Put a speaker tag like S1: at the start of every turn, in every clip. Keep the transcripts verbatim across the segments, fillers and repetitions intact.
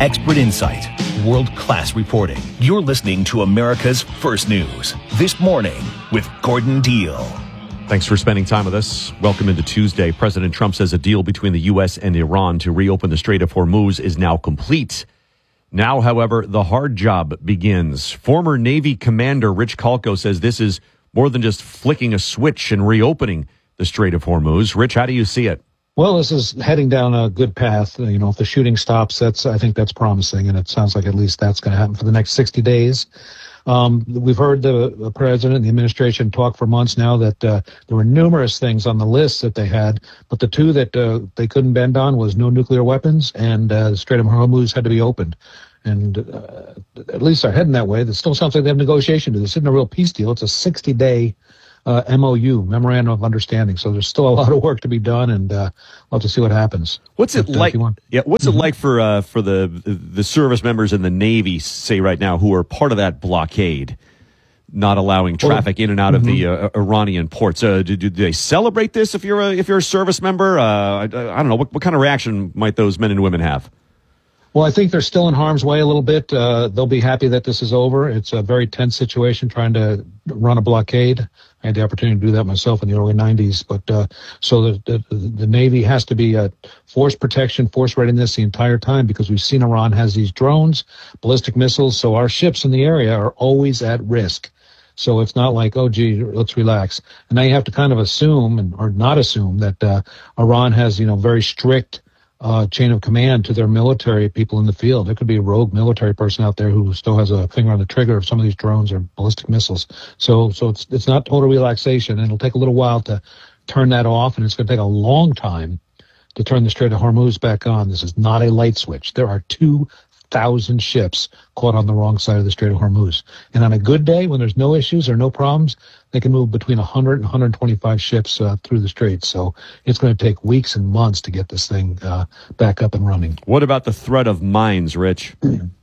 S1: Expert insight, world-class reporting. You're listening to America's First News. This Morning with Gordon Deal.
S2: Thanks for spending time with us. Welcome into Tuesday. President Trump says a deal between the U S and Iran to reopen the Strait of Hormuz is now complete. Now, however, the hard job begins. Former Navy Commander Rich Kalko says this is more than just flicking a switch and reopening the Strait of Hormuz. Rich, how do you see it?
S3: Well, this is heading down a good path. You know, if the shooting stops, that's I think that's promising, and it sounds like at least that's going to happen for the next sixty days. Um, we've heard the, the president and the administration talk for months now that uh, there were numerous things on the list that they had, but the two that uh, they couldn't bend on was no nuclear weapons and uh, the Strait of Hormuz had to be opened. And uh, at least they're heading that way. It still sounds like they have negotiation to this. This isn't a real peace deal. It's a sixty-day uh, M O U, Memorandum of Understanding. So there's still a lot of work to be done, and uh, we'll have to see what happens.
S2: What's it
S3: if,
S2: like?
S3: Uh,
S2: yeah, what's
S3: mm-hmm.
S2: it like for uh, for the the service members in the Navy, say right now, who are part of that blockade, not allowing traffic well, in and out mm-hmm. of the uh, Iranian ports? Uh, do, do they celebrate this? If you're a if you're a service member, uh, I, I don't know what, what kind of reaction might those men and women have?
S3: Well, I think they're still in harm's way a little bit. Uh, they'll be happy that this is over. It's a very tense situation trying to run a blockade. I had the opportunity to do that myself in the early nineties. But uh, so the, the, the Navy has to be a force protection, force readiness the entire time because we've seen Iran has these drones, ballistic missiles. So our ships in the area are always at risk. So it's not like, oh, gee, let's relax. And now you have to kind of assume and or not assume that uh, Iran has, you know, very strict Uh, chain of command to their military people in the field. There could be a rogue military person out there who still has a finger on the trigger of some of these drones or ballistic missiles. So, so it's it's not total relaxation, and it'll take a little while to turn that off, and it's going to take a long time to turn the Strait of Hormuz back on. This is not a light switch. There are two thousand ships caught on the wrong side of the Strait of Hormuz, and on a good day when there's no issues or no problems, they can move between one hundred and one hundred twenty-five ships uh, through the strait. So it's going to take weeks and months to get this thing uh, back up and running.
S2: What about the threat of mines, Rich?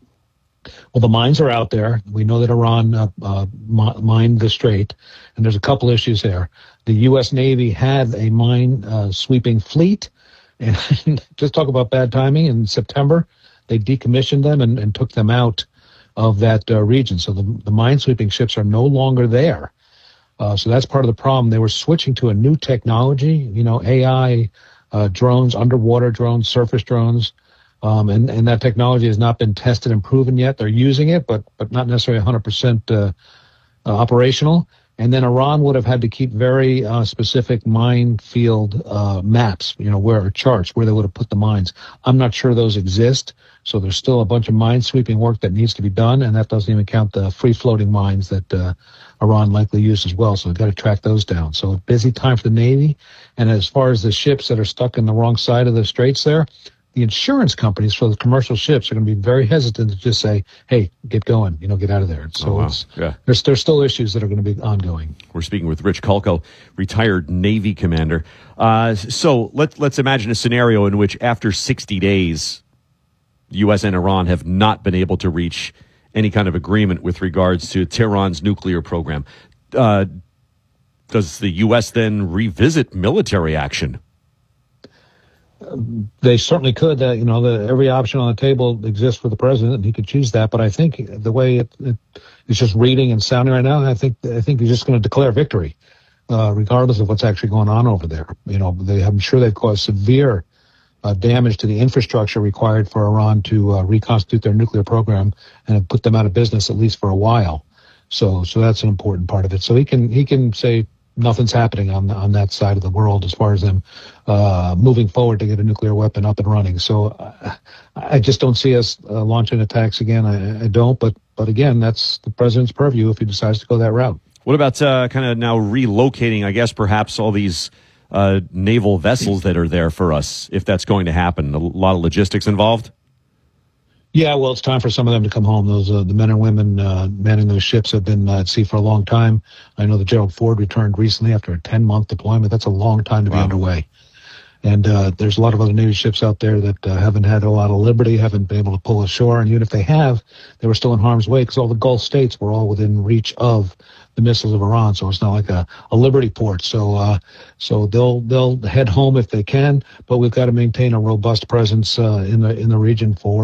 S3: Well, the mines are out there. We know that Iran uh, uh, mined the strait, and there's a couple issues there. The U S Navy had a mine uh, sweeping fleet, and just talk about bad timing. In September, they decommissioned them and, and took them out of that uh, region. So the, the mine sweeping ships are no longer there. Uh, so that's part of the problem. They were switching to a new technology, you know, A I, uh, drones, underwater drones, surface drones. Um, and, and that technology has not been tested and proven yet. They're using it, but, but not necessarily one hundred percent uh, uh, operational. And then Iran would have had to keep very uh, specific minefield uh, maps, you know, where charts, where they would have put the mines. I'm not sure those exist. So there's still a bunch of mine sweeping work that needs to be done. And that doesn't even count the free floating mines that uh, Iran likely used as well. So we've got to track those down. So a busy time for the Navy. And as far as the ships that are stuck in the wrong side of the straits there, the insurance companies for the commercial ships are going to be very hesitant to just say, hey, get going, you know, get out of there. So
S2: oh, wow.
S3: it's,
S2: yeah.
S3: there's, there's still issues that are going to be ongoing.
S2: We're speaking with Rich Kalko, retired Navy commander. Uh, so let, let's imagine a scenario in which after sixty days, the U S and Iran have not been able to reach any kind of agreement with regards to Tehran's nuclear program. Uh, does the U S then revisit military action?
S3: They certainly could. Uh, you know, the, every option on the table exists for the president, and he could choose that. But I think the way it, it, it's just reading and sounding right now, I think I think he's just going to declare victory, uh, regardless of what's actually going on over there. You know, they, I'm sure they've caused severe uh, damage to the infrastructure required for Iran to uh, reconstitute their nuclear program and put them out of business at least for a while. So, so that's an important part of it. So he can he can say nothing's happening on on that side of the world as far as them uh, moving forward to get a nuclear weapon up and running. So uh, I just don't see us uh, launching attacks again. I, I don't. But but again, that's the president's purview if he decides to go that route.
S2: What about uh, kind of now relocating, I guess, perhaps all these uh, naval vessels that are there for us, if that's going to happen? A lot of logistics involved?
S3: Yeah, well, it's time for some of them to come home. Those uh, the men and women uh, manning those ships have been uh, at sea for a long time. I know the Gerald Ford returned recently after a ten-month deployment. That's a long time to wow. be underway. And uh, there's a lot of other Navy ships out there that uh, haven't had a lot of liberty, haven't been able to pull ashore. And even if they have, they were still in harm's way because all the Gulf states were all within reach of the missiles of Iran. So it's not like a, a liberty port. So uh, so they'll they'll head home if they can. But we've got to maintain a robust presence uh, in the in the region for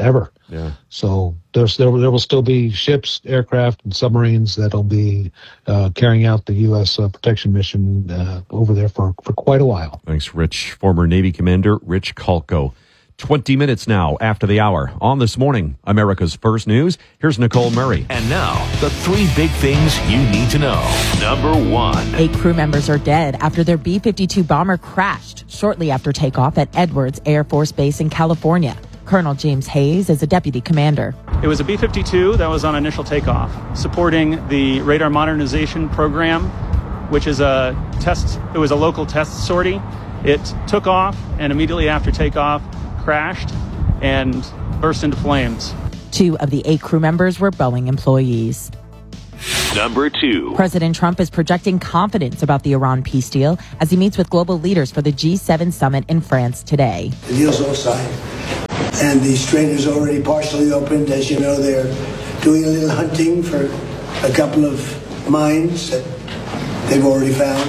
S3: ever.
S2: Yeah.
S3: So there's, there, there will still be ships, aircraft, and submarines that'll be uh, carrying out the U S uh, protection mission uh, over there for, for quite a while.
S2: Thanks, Rich. Former Navy Commander Rich Kalko. twenty minutes now after the hour. On This Morning, America's First News, here's Nicole Murray.
S1: And now, the three big things you need to know. Number one.
S4: Eight crew members are dead after their B fifty-two bomber crashed shortly after takeoff at Edwards Air Force Base in California. Colonel James Hayes is a deputy commander.
S5: It was a B fifty-two that was on initial takeoff, supporting the radar modernization program, which is a test. It was a local test sortie. It took off, and immediately after takeoff, crashed and burst into flames.
S4: Two of the eight crew members were Boeing employees.
S1: Number two.
S4: President Trump is projecting confidence about the Iran peace deal as he meets with global leaders for the G seven summit in France today.
S6: The deal's all signed, and the strait is already partially opened. As you know, they're doing a little hunting for a couple of mines that they've already found.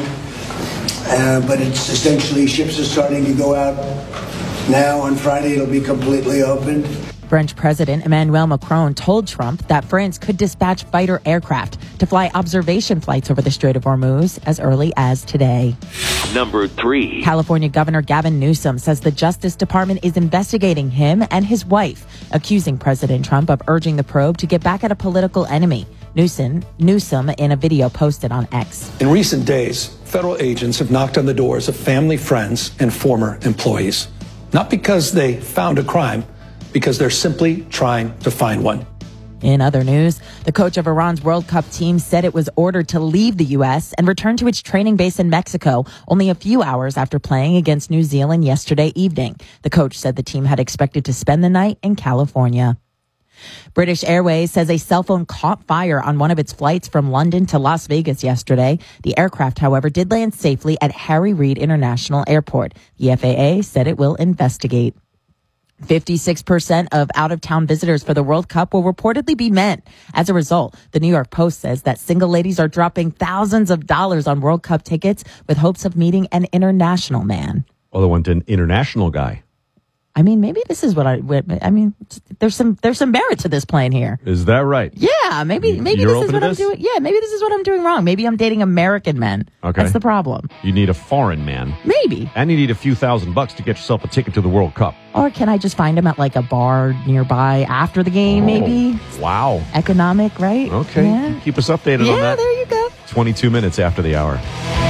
S6: Uh, but it's essentially ships are starting to go out now. On Friday, it'll be completely opened.
S4: French President Emmanuel Macron told Trump that France could dispatch fighter aircraft to fly observation flights over the Strait of Hormuz as early as today.
S1: Number three.
S4: California Governor Gavin Newsom says the Justice Department is investigating him and his wife, accusing President Trump of urging the probe to get back at a political enemy. Newsom, Newsom in a video posted on X.
S7: In recent days, federal agents have knocked on the doors of family, friends, and former employees. Not because they found a crime, because they're simply trying to find one.
S4: In other news, the coach of Iran's World Cup team said it was ordered to leave the U S and return to its training base in Mexico only a few hours after playing against New Zealand yesterday evening. The coach said the team had expected to spend the night in California. British Airways says a cell phone caught fire on one of its flights from London to Las Vegas yesterday. The aircraft, however, did land safely at Harry Reid International Airport. The F A A said it will investigate. fifty-six percent of out-of-town visitors for the World Cup will reportedly be men. As a result, the New York Post says that single ladies are dropping thousands of dollars on World Cup tickets with hopes of meeting an international man.
S2: Well, they want an international guy.
S4: I mean, maybe this is what I. I mean, there's some there's some merit to this plan here.
S2: Is that right?
S4: Yeah, maybe maybe
S2: You're
S4: this is
S2: open
S4: what
S2: to
S4: I'm
S2: this?
S4: doing. Yeah, maybe this is what I'm doing wrong. Maybe I'm dating American men.
S2: Okay.
S4: That's the problem.
S2: You need a foreign man.
S4: Maybe.
S2: And you need a few thousand bucks to get yourself a ticket to the World Cup.
S4: Or can I just find him at like a bar nearby after the game?
S2: Oh,
S4: Maybe.
S2: Wow.
S4: Economic, right?
S2: Okay.
S4: Yeah.
S2: Keep us updated
S4: Yeah,
S2: on that.
S4: there you go.
S2: twenty-two minutes after the hour.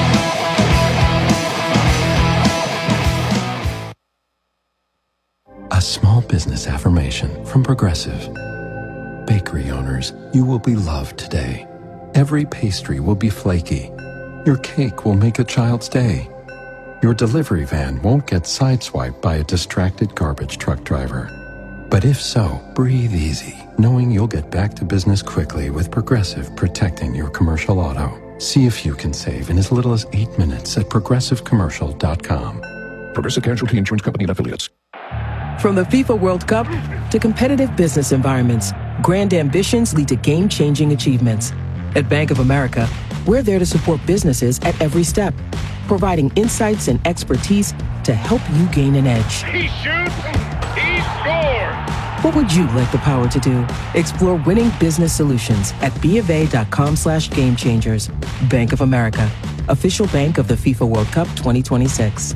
S8: A small business affirmation from Progressive. Bakery owners, you will be loved today. Every pastry will be flaky. Your cake will make a child's day. Your delivery van won't get sideswiped by a distracted garbage truck driver. But if so, breathe easy, knowing you'll get back to business quickly with Progressive protecting your commercial auto. See if you can save in as little as eight minutes at progressive commercial dot com.
S9: Progressive Casualty Insurance Company and Affiliates.
S10: From the FIFA World Cup to competitive business environments, grand ambitions lead to game-changing achievements. At Bank of America, we're there to support businesses at every step, providing insights and expertise to help you gain an edge.
S11: He shoots, he scores!
S10: What would you like the power to do? Explore winning business solutions at BofA.com slash game changers. Bank of America, official bank of the FIFA World Cup twenty twenty-six.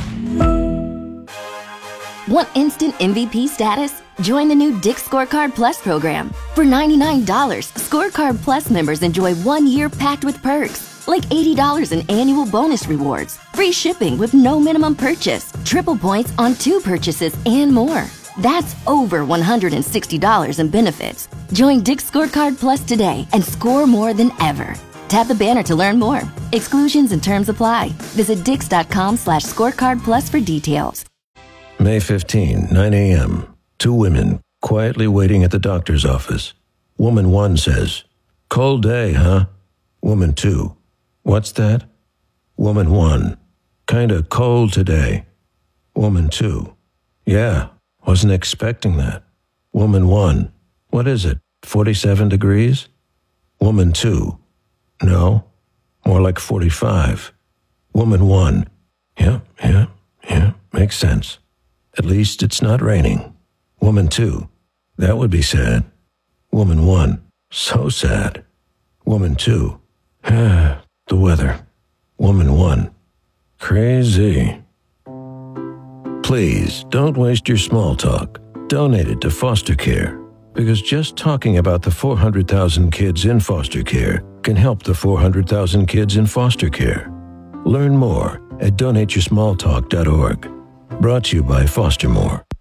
S12: Want instant M V P status? Join the new Dick's Scorecard Plus program. For ninety-nine dollars, Scorecard Plus members enjoy one year packed with perks, like eighty dollars in annual bonus rewards, free shipping with no minimum purchase, triple points on two purchases, and more. That's over one hundred sixty dollars in benefits. Join Dick's Scorecard Plus today and score more than ever. Tap the banner to learn more. Exclusions and terms apply. Visit dix.com slash scorecard plus for details.
S13: May fifteenth, nine a.m. Two women quietly waiting at the doctor's office. Woman one says, "Cold day, huh?" Woman two, "What's that?" Woman one, "Kinda cold today." Woman two, "Yeah, wasn't expecting that." Woman one, "What is it, forty-seven degrees?" Woman two, "No, more like forty-five." Woman one, "Yeah, yeah, yeah, makes sense. At least it's not raining." Woman two, That would be sad. Woman one, so sad. Woman two, the weather. Woman one, crazy. Please don't waste your small talk. Donate it to foster care, because just talking about the four hundred thousand kids in foster care can help the four hundred thousand kids in foster care. Learn more at donate your small talk dot org. Brought to you by Foster More.